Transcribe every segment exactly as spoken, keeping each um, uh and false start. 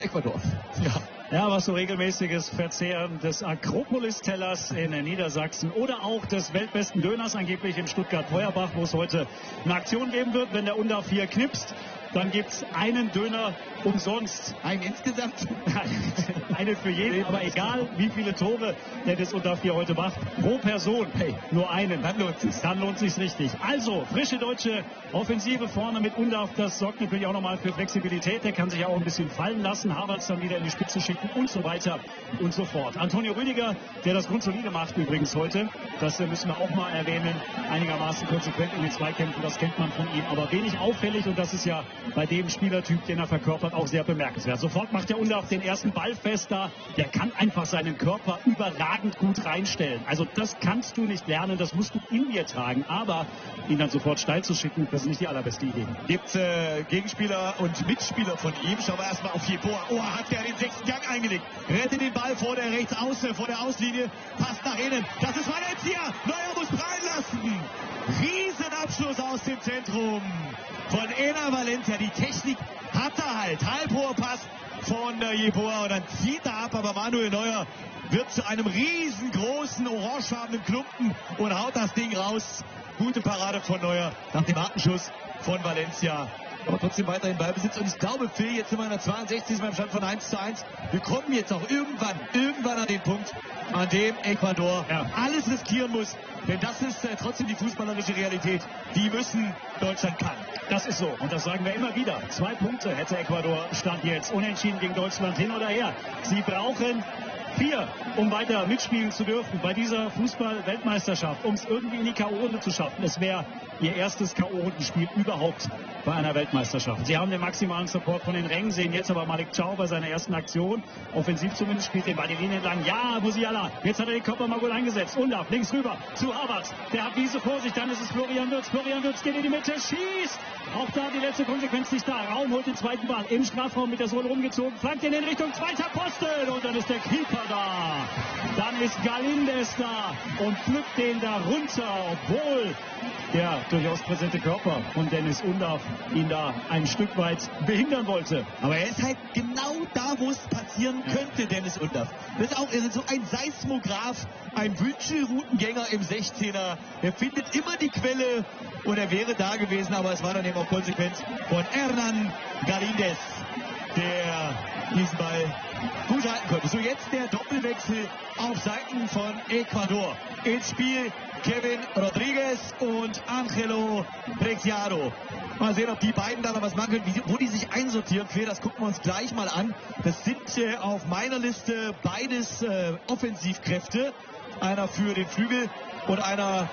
Ecuador. Ja. Ja, was so regelmäßiges Verzehren des Akropolis-Tellers in Niedersachsen oder auch des weltbesten Döners angeblich in Stuttgart-Feuerbach, wo es heute eine Aktion geben wird. Wenn der Undav hier knipst, dann gibt es einen Döner umsonst. Einen insgesamt? Eine für jeden, aber egal wie viele Tore der das Undav hier heute macht, pro Person, hey, nur einen. Dann lohnt sich's. Dann lohnt sich's richtig. Also, frische deutsche Offensive vorne mit Undav, das sorgt natürlich auch nochmal für Flexibilität. Der kann sich auch ein bisschen fallen lassen, Havertz dann wieder in die Spitze schicken und so weiter und so fort. Antonio Rüdiger, der das grundsolide macht übrigens heute, das müssen wir auch mal erwähnen, einigermaßen konsequent in den Zweikämpfen, das kennt man von ihm, aber wenig auffällig und das ist ja bei dem Spielertyp, den er verkörpert, auch sehr bemerkenswert. Sofort macht der Undav den ersten Ball fest da, der kann einfach seinen Körper überragend gut reinstellen. Also das kannst du nicht lernen, das musst du in dir tragen, aber ihn dann sofort steil zu schicken, das ist nicht die allerbeste Idee. Gibt äh, Gegenspieler und Mitspieler von ihm. Schauen wir erstmal auf Jeboa. Oh, hat der den sechsten Gang eingelegt. Rettet den Ball vor der Rechtsaußen, vor der Auslinie. Passt nach innen. Das ist Valencia. Neuer muss prallen lassen. Riesenabschluss aus dem Zentrum von Ener Valencia. Die Technik hat er halt. Halbhoher Pass von äh, Jeboa und dann zieht er ab. Aber Manuel Neuer wird zu einem riesengroßen orangefarbenen Klumpen und haut das Ding raus. Gute Parade von Neuer nach dem Hartenschuss von Valencia. Aber trotzdem weiterhin Ballbesitz. Und ich glaube, Phil, jetzt sind wir in der zweiundsechzigsten beim Stand von eins zu eins. Wir kommen jetzt auch irgendwann, irgendwann an den Punkt, an dem Ecuador ja. alles riskieren muss. Denn das ist äh, trotzdem die fußballerische Realität. Die müssen Deutschland kann. Das ist so. Und das sagen wir immer wieder. Zwei Punkte hätte Ecuador Stand jetzt. Unentschieden gegen Deutschland hin oder her. Sie brauchen vier, um weiter mitspielen zu dürfen bei dieser Fußball-Weltmeisterschaft, um es irgendwie in die K O-Runde zu schaffen. Es wäre ihr erstes K O-Rundenspiel überhaupt bei einer Weltmeisterschaft. Sie haben den maximalen Support von den Rängen, sehen jetzt aber Malik Thiaw bei seiner ersten Aktion, offensiv zumindest, spielt den bei den Linien entlang. Ja, Musiala, jetzt hat er den Körper mal gut eingesetzt. Undav, links rüber zu Havertz. Der hat Wiese vor sich, dann ist es Florian Wirtz. Florian Wirtz geht in die Mitte, schießt. Auch da die letzte Konsequenz nicht da. Raum holt den zweiten Ball im Strafraum mit der Sohle rumgezogen, flankt ihn in Richtung zweiter Posten und dann ist der Keeper da. Dann ist Galíndez da und pflückt den da runter, obwohl der durchaus präsente Körper von Deniz Undav ihn da ein Stück weit behindern wollte. Aber er ist halt genau da, wo es passieren könnte, Deniz Undav. Das ist auch so ein Seismograph, ein Wünschelroutengänger im sechzehner. Er findet immer die Quelle und er wäre da gewesen, aber es war dann eben auch konsequent von Hernan Galíndez, der diesen Ball gut halten konnte. So, jetzt der Doppelwechsel auf Seiten von Ecuador. Ins Spiel Kevin Rodriguez und Angelo Preciado. Mal sehen, ob die beiden da noch was machen können. Wie, wo die sich einsortieren, für das gucken wir uns gleich mal an. Das sind äh, auf meiner Liste beides äh, Offensivkräfte. Einer für den Flügel und einer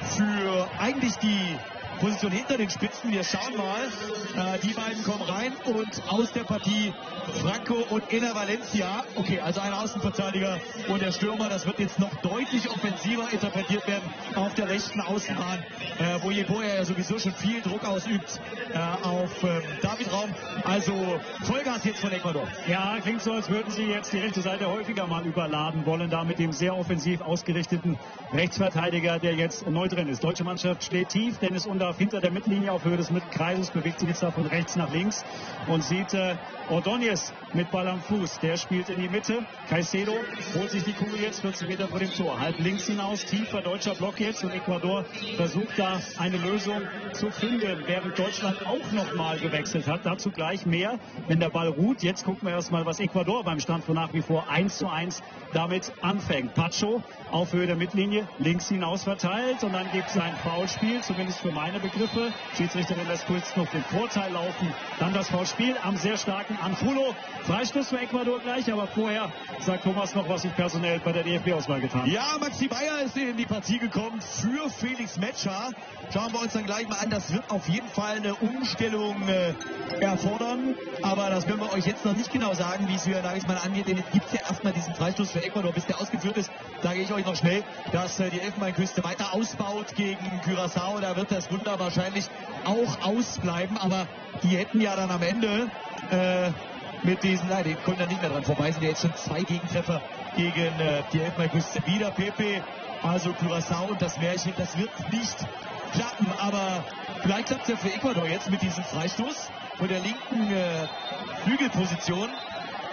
für eigentlich die Position hinter den Spitzen. Wir schauen mal. Äh, die beiden kommen rein und aus der Partie Franco und Ener Valencia. Okay, also ein Außenverteidiger und der Stürmer. Das wird jetzt noch deutlich offensiver interpretiert werden auf der rechten Außenbahn, äh, wo Jeboa ja sowieso schon viel Druck ausübt äh, auf äh, David Raum. Also Vollgas jetzt von Ecuador. Ja, klingt so, als würden sie jetzt die rechte Seite häufiger mal überladen wollen, da mit dem sehr offensiv ausgerichteten Rechtsverteidiger, der jetzt neu drin ist. Deutsche Mannschaft steht tief, Deniz Undav hinter der Mittellinie auf Höhe des Mittelkreises, bewegt sich jetzt da von rechts nach links und sieht äh, Ordóñez mit Ball am Fuß. Der spielt in die Mitte. Caicedo holt sich die Kugel jetzt vierzig Meter vor dem Tor. Halb links hinaus, tiefer deutscher Block jetzt und Ecuador versucht da eine Lösung zu finden, während Deutschland auch nochmal gewechselt hat. Dazu gleich mehr, wenn der Ball ruht. Jetzt gucken wir erstmal, was Ecuador beim Stand von nach wie vor eins zu eins damit anfängt. Pacho auf Höhe der Mittellinie, links hinaus verteilt und dann gibt es ein Foulspiel, zumindest für meine Begriffe. Schiedsrichterin lässt kurz noch den Vorteil laufen. Dann das Foulspiel am sehr starken Anfulo. Freistoß für Ecuador gleich, aber vorher sagt Thomas noch, was sich personell bei der D F B-Auswahl getan hat. Ja, Maxi Bayer ist in die Partie gekommen für Felix Metscher. Schauen wir uns dann gleich mal an. Das wird auf jeden Fall eine Umstellung äh, erfordern. Aber das können wir euch jetzt noch nicht genau sagen, wie es Julian Nagelsmann angeht. Denn jetzt gibt es ja erstmal diesen Freistoß für Ecuador, bis der ausgeführt ist. Sage ich euch noch schnell, dass äh, die Elfenbeinküste weiter ausbaut gegen Curaçao. Da wird das Wunder wahrscheinlich auch ausbleiben. Aber die hätten ja dann am Ende äh, mit diesen, nein, die können da nicht mehr dran vorbei. Sind ja jetzt schon zwei Gegentreffer gegen äh, die Elfenbeinküste. Wieder Pepe, also Curaçao und das Märchen, das wird nicht klappen. Aber vielleicht klappt es ja für Ecuador jetzt mit diesem Freistoß von der linken äh, Flügelposition.